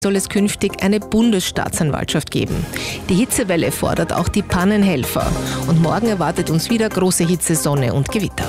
Soll es künftig eine Bundesstaatsanwaltschaft geben. Die Hitzewelle fordert auch die Pannenhelfer. Und morgen erwartet uns wieder große Hitze, Sonne und Gewitter.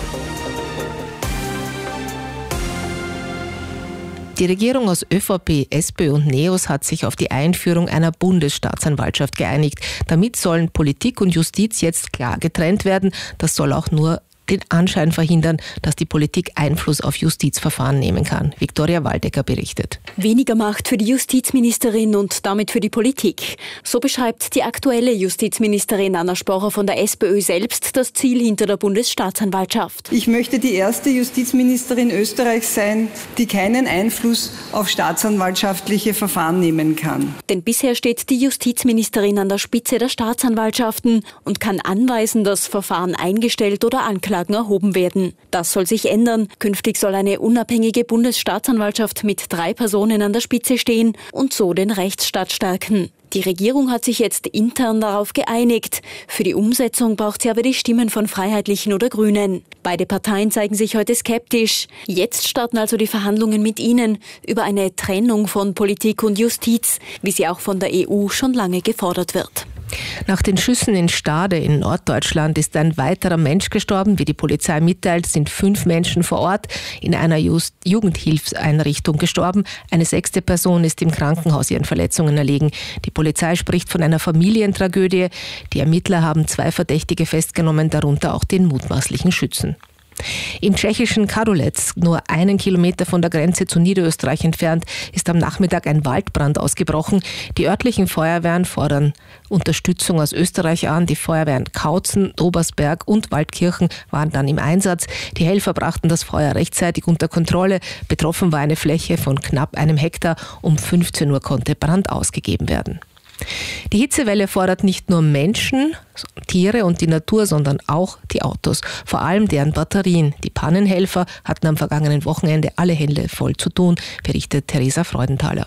Die Regierung aus ÖVP, SPÖ und NEOS hat sich auf die Einführung einer Bundesstaatsanwaltschaft geeinigt. Damit sollen Politik und Justiz jetzt klar getrennt werden. Das soll auch nur den Anschein verhindern, dass die Politik Einfluss auf Justizverfahren nehmen kann. Viktoria Waldecker berichtet. Weniger Macht für die Justizministerin und damit für die Politik. So beschreibt die aktuelle Justizministerin Anna Sporer von der SPÖ selbst das Ziel hinter der Bundesstaatsanwaltschaft. Ich möchte die erste Justizministerin Österreichs sein, die keinen Einfluss auf staatsanwaltschaftliche Verfahren nehmen kann. Denn bisher steht die Justizministerin an der Spitze der Staatsanwaltschaften und kann anweisen, dass Verfahren eingestellt oder Anklagen erhoben werden. Das soll sich ändern. Künftig soll eine unabhängige Bundesstaatsanwaltschaft mit 3 Personen an der Spitze stehen und so den Rechtsstaat stärken. Die Regierung hat sich jetzt intern darauf geeinigt. Für die Umsetzung braucht sie aber die Stimmen von Freiheitlichen oder Grünen. Beide Parteien zeigen sich heute skeptisch. Jetzt starten also die Verhandlungen mit ihnen über eine Trennung von Politik und Justiz, wie sie auch von der EU schon lange gefordert wird. Nach den Schüssen in Stade in Norddeutschland ist ein weiterer Mensch gestorben. Wie die Polizei mitteilt, sind 5 Menschen vor Ort in einer Jugendhilfseinrichtung gestorben. Eine 6. Person ist im Krankenhaus ihren Verletzungen erlegen. Die Polizei spricht von einer Familientragödie. Die Ermittler haben 2 Verdächtige festgenommen, darunter auch den mutmaßlichen Schützen. Im tschechischen Kadolec, nur 1 Kilometer von der Grenze zu Niederösterreich entfernt, ist am Nachmittag ein Waldbrand ausgebrochen. Die örtlichen Feuerwehren fordern Unterstützung aus Österreich an. Die Feuerwehren Kautzen, Obersberg und Waldkirchen waren dann im Einsatz. Die Helfer brachten das Feuer rechtzeitig unter Kontrolle. Betroffen war eine Fläche von knapp 1 Hektar. Um 15 Uhr konnte Brand ausgegeben werden. Die Hitzewelle fordert nicht nur Menschen, Tiere und die Natur, sondern auch die Autos, vor allem deren Batterien. Die Pannenhelfer hatten am vergangenen Wochenende alle Hände voll zu tun, berichtet Theresa Freudenthaler.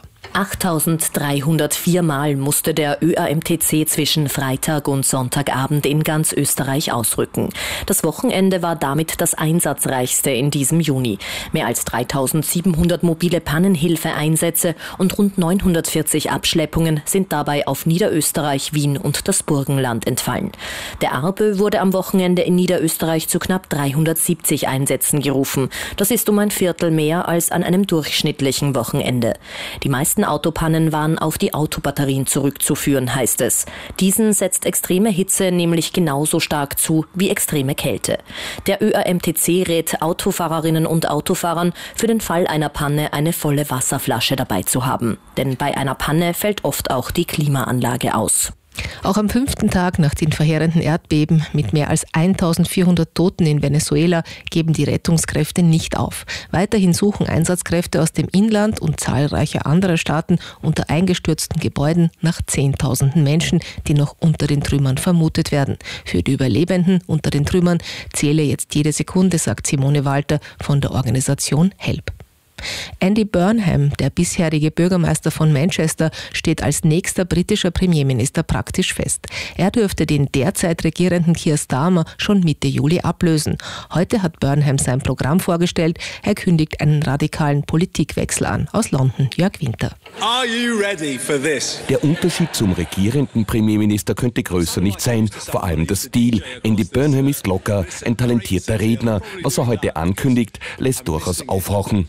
8.304 Mal musste der ÖAMTC zwischen Freitag und Sonntagabend in ganz Österreich ausrücken. Das Wochenende war damit das einsatzreichste in diesem Juni. Mehr als 3.700 mobile Pannenhilfeeinsätze und rund 940 Abschleppungen sind dabei auf Niederösterreich, Wien und das Burgenland entfallen. Der ARBÖ wurde am Wochenende in Niederösterreich zu knapp 370 Einsätzen gerufen. Das ist um ein Viertel mehr als an einem durchschnittlichen Wochenende. Die meisten Autopannen waren auf die Autobatterien zurückzuführen, heißt es. Diesen setzt extreme Hitze nämlich genauso stark zu wie extreme Kälte. Der ÖAMTC rät Autofahrerinnen und Autofahrern, für den Fall einer Panne eine volle Wasserflasche dabei zu haben. Denn bei einer Panne fällt oft auch die Klimaanlage aus. Auch am 5. Tag nach den verheerenden Erdbeben mit mehr als 1.400 Toten in Venezuela geben die Rettungskräfte nicht auf. Weiterhin suchen Einsatzkräfte aus dem Inland und zahlreicher anderer Staaten unter eingestürzten Gebäuden nach 10.000 Menschen, die noch unter den Trümmern vermutet werden. Für die Überlebenden unter den Trümmern zähle jetzt jede Sekunde, sagt Simone Walter von der Organisation HELP. Andy Burnham, der bisherige Bürgermeister von Manchester, steht als nächster britischer Premierminister praktisch fest. Er dürfte den derzeit regierenden Keir Starmer schon Mitte Juli ablösen. Heute hat Burnham sein Programm vorgestellt. Er kündigt einen radikalen Politikwechsel an. Aus London, Jörg Winter. Are you ready for this? Der Unterschied zum regierenden Premierminister könnte größer nicht sein. Vor allem der Stil. Andy Burnham ist locker, ein talentierter Redner. Was er heute ankündigt, lässt durchaus aufhorchen.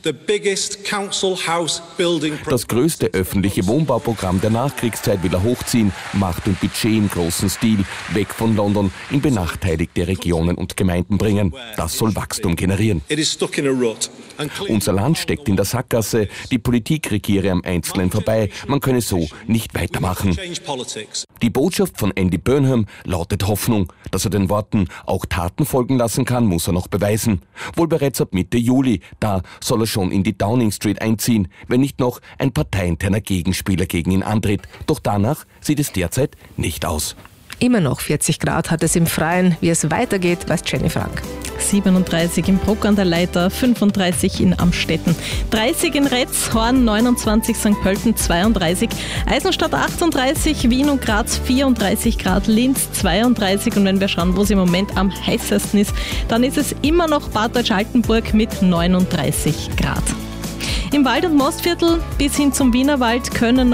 Das größte öffentliche Wohnbauprogramm der Nachkriegszeit will er hochziehen, Macht und Budget im großen Stil, weg von London, in benachteiligte Regionen und Gemeinden bringen. Das soll Wachstum generieren. Unser Land steckt in der Sackgasse, die Politik regiere am Einzelnen vorbei, man könne so nicht weitermachen. Die Botschaft von Andy Burnham lautet Hoffnung. Dass er den Worten auch Taten folgen lassen kann, muss er noch beweisen. Wohl bereits ab Mitte Juli, da soll er schon in die Downing Street einziehen, wenn nicht noch ein parteiinterner Gegenspieler gegen ihn antritt. Doch danach sieht es derzeit nicht aus. Immer noch 40 Grad hat es im Freien. Wie es weitergeht, weiß Jenny Frank. 37 im Bruck an der Leiter, 35 in Amstetten, 30 in Retz, Horn 29, St. Pölten 32, Eisenstadt 38, Wien und Graz 34 Grad, Linz 32 und wenn wir schauen, wo es im Moment am heißesten ist, dann ist es immer noch Bad Deutsch-Altenburg mit 39 Grad. Im Wald- und Mostviertel bis hin zum Wienerwald können